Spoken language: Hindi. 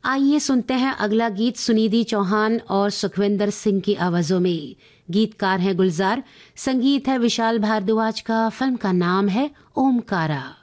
आइए सुनते हैं अगला गीत सुनिधि चौहान और सुखविंदर सिंह की आवाजों में। गीतकार हैं गुलजार, संगीत है विशाल भारद्वाज का, फिल्म का नाम है ओमकारा।